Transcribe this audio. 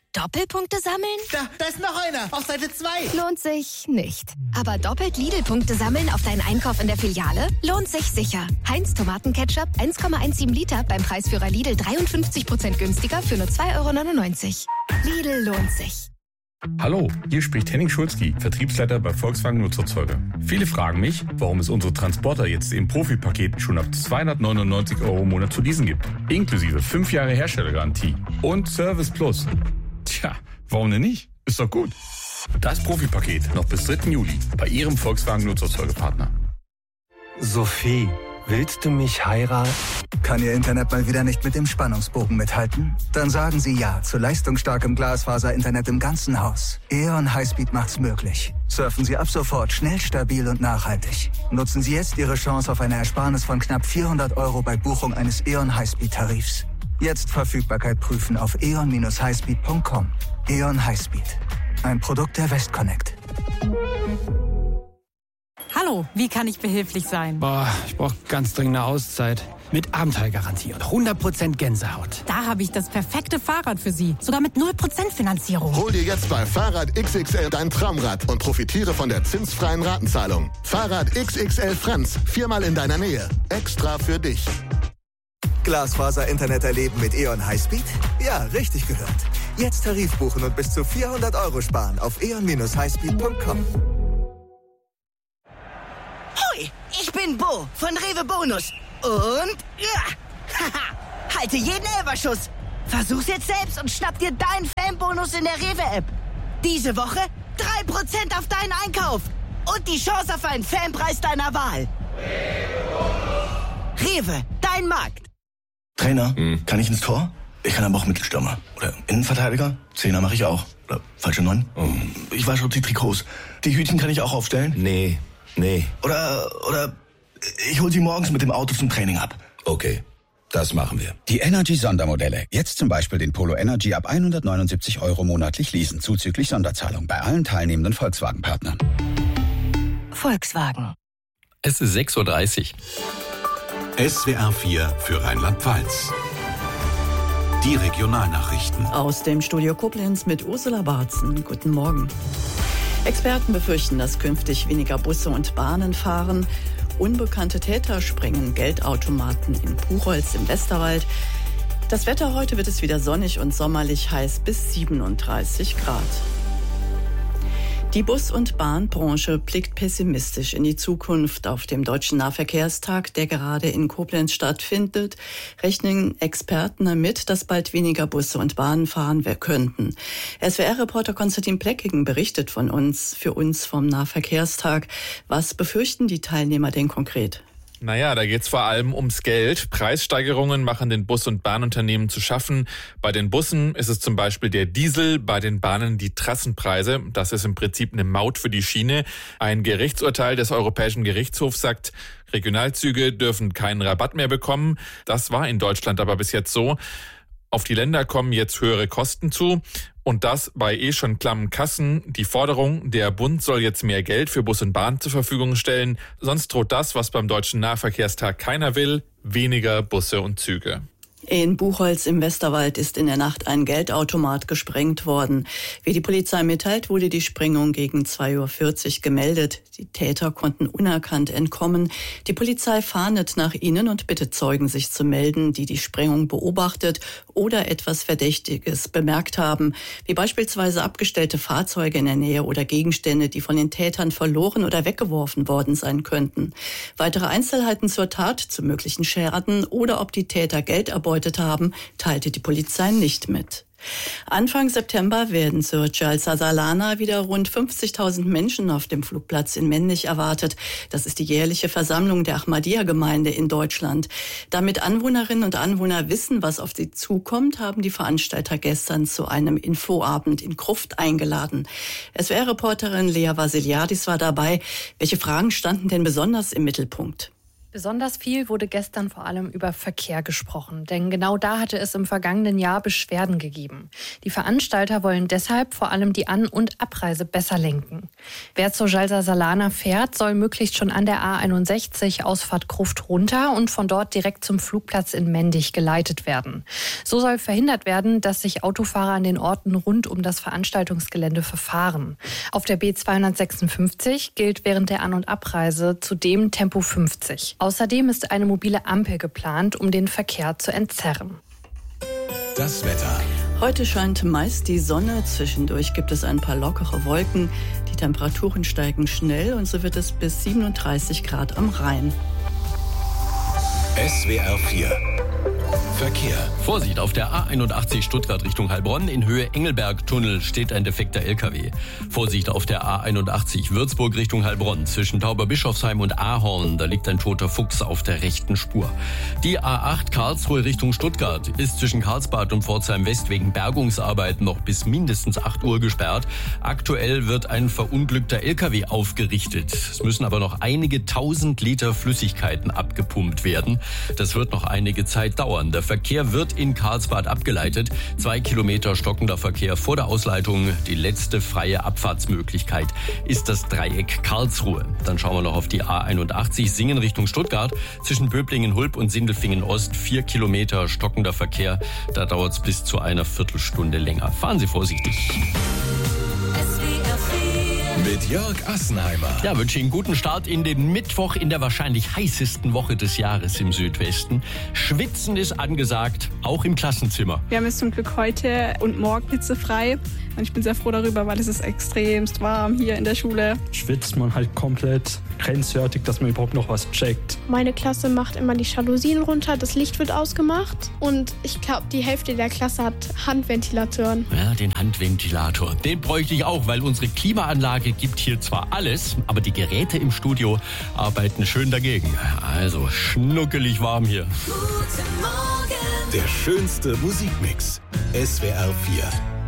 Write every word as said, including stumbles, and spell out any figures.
Doppelpunkte sammeln? Da, da ist noch einer. Auf Seite zwei. Lohnt sich nicht. Aber doppelt Lidl-Punkte sammeln auf deinen Einkauf in der Filiale? Lohnt sich sicher. Heinz Tomatenketchup eins Komma siebzehn Liter beim Preisführer Lidl dreiundfünfzig Prozent günstiger für nur zwei Euro neunundneunzig. Lidl lohnt sich. Hallo, hier spricht Henning Schulzki, Vertriebsleiter bei Volkswagen Nutzerzeuger. Viele fragen mich, warum es unsere Transporter jetzt im Profi-Paket schon ab zweihundertneunundneunzig Euro im Monat zu leasen gibt. Inklusive fünf Jahre Herstellergarantie und Service Plus. Tja, warum denn nicht? Ist doch gut. Das Profi-Paket noch bis dritten Juli bei Ihrem Volkswagen Nutzerzeugerpartner. Sophie, willst du mich heiraten? Kann Ihr Internet mal wieder nicht mit dem Spannungsbogen mithalten? Dann sagen Sie ja zu leistungsstarkem Glasfaser-Internet im ganzen Haus. E O N Highspeed macht's möglich. Surfen Sie ab sofort schnell, stabil und nachhaltig. Nutzen Sie jetzt Ihre Chance auf eine Ersparnis von knapp vierhundert Euro bei Buchung eines E O N Highspeed-Tarifs. Jetzt Verfügbarkeit prüfen auf e o n Bindestrich highspeed punkt com. E O N Highspeed. Ein Produkt der Westconnect. Hallo, wie kann ich behilflich sein? Boah, ich brauche ganz dringend eine Auszeit. Mit Abenteuergarantie und hundert Prozent Gänsehaut. Da habe ich das perfekte Fahrrad für Sie. Sogar mit null Prozent Finanzierung. Hol dir jetzt bei Fahrrad X X L dein Traumrad und profitiere von der zinsfreien Ratenzahlung. Fahrrad X X L Franz, viermal in deiner Nähe. Extra für dich. Glasfaser-Internet erleben mit E O N Highspeed? Ja, richtig gehört. Jetzt Tarif buchen und bis zu vierhundert Euro sparen auf e o n Bindestrich highspeed punkt com. Hoi, ich bin Bo von Rewe Bonus. Und ja, haha, halte jeden Elferschuss. Versuch's jetzt selbst und schnapp dir deinen Fanbonus in der Rewe-App. Diese Woche drei Prozent auf deinen Einkauf und die Chance auf einen Fanpreis deiner Wahl. Rewe, dein Markt. Trainer, hm. kann ich ins Tor? Ich kann aber auch Mittelstürmer. Oder Innenverteidiger? Zehner mache ich auch. Oder falsche Neun? Oh. Ich wasche auch die Trikots. Die Hütchen kann ich auch aufstellen? Nee, nee. Oder, oder ich hole sie morgens mit dem Auto zum Training ab. Okay, das machen wir. Die Energy-Sondermodelle. Jetzt zum Beispiel den Polo Energy ab hundertneunundsiebzig Euro monatlich leasen, zuzüglich Sonderzahlung bei allen teilnehmenden Volkswagen-Partnern. Volkswagen. Es ist sechs Uhr dreißig. S W R vier für Rheinland-Pfalz. Die Regionalnachrichten. Aus dem Studio Koblenz mit Ursula Barzen. Guten Morgen. Experten befürchten, dass künftig weniger Busse und Bahnen fahren. Unbekannte Täter sprengen Geldautomaten in Buchholz im Westerwald. Das Wetter heute wird es wieder sonnig und sommerlich heiß bis siebenunddreißig Grad. Die Bus- und Bahnbranche blickt pessimistisch in die Zukunft. Auf dem Deutschen Nahverkehrstag, der gerade in Koblenz stattfindet, rechnen Experten damit, dass bald weniger Busse und Bahnen fahren könnten. S W R-Reporter Konstantin Pleckigen berichtet von uns, für uns vom Nahverkehrstag. Was befürchten die Teilnehmer denn konkret? Naja, da geht's vor allem ums Geld. Preissteigerungen machen den Bus- und Bahnunternehmen zu schaffen. Bei den Bussen ist es zum Beispiel der Diesel, bei den Bahnen die Trassenpreise. Das ist im Prinzip eine Maut für die Schiene. Ein Gerichtsurteil des Europäischen Gerichtshofs sagt, Regionalzüge dürfen keinen Rabatt mehr bekommen. Das war in Deutschland aber bis jetzt so. Auf die Länder kommen jetzt höhere Kosten zu und das bei eh schon klammen Kassen. Die Forderung, der Bund soll jetzt mehr Geld für Bus und Bahn zur Verfügung stellen. Sonst droht das, was beim Deutschen Nahverkehrstag keiner will, weniger Busse und Züge. In Buchholz im Westerwald ist in der Nacht ein Geldautomat gesprengt worden. Wie die Polizei mitteilt, wurde die Sprengung gegen zwei Uhr vierzig gemeldet. Die Täter konnten unerkannt entkommen. Die Polizei fahndet nach ihnen und bittet Zeugen, sich zu melden, die die Sprengung beobachtet oder etwas Verdächtiges bemerkt haben, wie beispielsweise abgestellte Fahrzeuge in der Nähe oder Gegenstände, die von den Tätern verloren oder weggeworfen worden sein könnten. Weitere Einzelheiten zur Tat, zu möglichen Schaden oder ob die Täter Geld erbeutet haben, teilte die Polizei nicht mit. Anfang September werden zur Jalsa Salana wieder rund fünfzigtausend Menschen auf dem Flugplatz in Mendig erwartet. Das ist die jährliche Versammlung der Ahmadiyya-Gemeinde in Deutschland. Damit Anwohnerinnen und Anwohner wissen, was auf sie zukommt, haben die Veranstalter gestern zu einem Infoabend in Kruft eingeladen. S W R-Reporterin Lea Vasiliadis war dabei. Welche Fragen standen denn besonders im Mittelpunkt? Besonders viel wurde gestern vor allem über Verkehr gesprochen, denn genau da hatte es im vergangenen Jahr Beschwerden gegeben. Die Veranstalter wollen deshalb vor allem die An- und Abreise besser lenken. Wer zur Jalsa Salana fährt, soll möglichst schon an der A einundsechzig Ausfahrt Gruft runter und von dort direkt zum Flugplatz in Mendig geleitet werden. So soll verhindert werden, dass sich Autofahrer an den Orten rund um das Veranstaltungsgelände verfahren. Auf der B zweihundertsechsundfünfzig gilt während der An- und Abreise zudem Tempo fünfzig. Außerdem ist eine mobile Ampel geplant, um den Verkehr zu entzerren. Das Wetter. Heute scheint meist die Sonne. Zwischendurch gibt es ein paar lockere Wolken. Die Temperaturen steigen schnell und so wird es bis siebenunddreißig Grad am Rhein. S W R vier. Verkehr. Vorsicht, auf der A einundachtzig Stuttgart Richtung Heilbronn in Höhe Engelberg-Tunnel steht ein defekter L K W. Vorsicht auf der A einundachtzig Würzburg Richtung Heilbronn zwischen Tauberbischofsheim und Ahorn. Da liegt ein toter Fuchs auf der rechten Spur. Die A acht Karlsruhe Richtung Stuttgart ist zwischen Karlsbad und Pforzheim West wegen Bergungsarbeiten noch bis mindestens acht Uhr gesperrt. Aktuell wird ein verunglückter L K W aufgerichtet. Es müssen aber noch einige tausend Liter Flüssigkeiten abgepumpt werden. Das wird noch einige Zeit dauern. Der Verkehr wird in Karlsbad abgeleitet. Zwei Kilometer stockender Verkehr vor der Ausleitung. Die letzte freie Abfahrtsmöglichkeit ist das Dreieck Karlsruhe. Dann schauen wir noch auf die A einundachtzig Singen Richtung Stuttgart. Zwischen Böblingen-Hulb und Sindelfingen-Ost vier Kilometer stockender Verkehr. Da dauert es bis zu einer Viertelstunde länger. Fahren Sie vorsichtig. Mit Jörg Assenheimer. Ja, wünsche Ihnen einen guten Start in den Mittwoch in der wahrscheinlich heißesten Woche des Jahres im Südwesten. Schwitzen ist angesagt, auch im Klassenzimmer. Wir haben jetzt zum Glück heute und morgen hitzefrei. Und ich bin sehr froh darüber, weil es ist extremst warm hier in der Schule. Schwitzt man halt komplett grenzwertig, dass man überhaupt noch was checkt. Meine Klasse macht immer die Jalousien runter, das Licht wird ausgemacht. Und ich glaube, die Hälfte der Klasse hat Handventilatoren. Ja, den Handventilator. Den bräuchte ich auch, weil unsere Klimaanlage gibt hier zwar alles, aber die Geräte im Studio arbeiten schön dagegen. Also schnuckelig warm hier. Guten Morgen. Der schönste Musikmix. S W R vier.